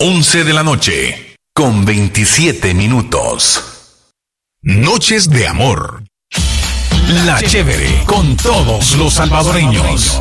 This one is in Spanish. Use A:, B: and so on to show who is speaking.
A: 11 de la noche, con 27 minutos. Noches de amor. La chévere, con todos los salvadoreños.